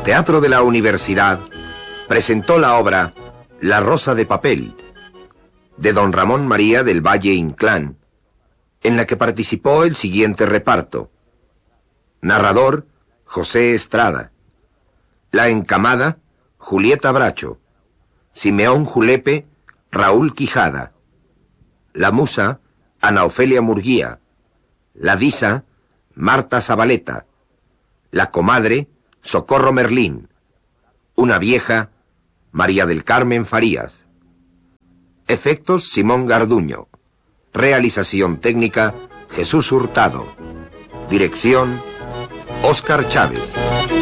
Teatro de la Universidad presentó la obra La Rosa de Papel, de don Ramón María del Valle Inclán, en la que participó el siguiente reparto. Narrador, José Estrada. La Encamada, Julieta Bracho. Simeón Julepe, Raúl Quijada. La Musa, Ana Ofelia Murguía. La Disa, Marta Zabaleta. La Comadre, Socorro Merlín. Una Vieja, María del Carmen Farías. Efectos, Simón Garduño. Realización técnica, Jesús Hurtado. Dirección, Óscar Chávez.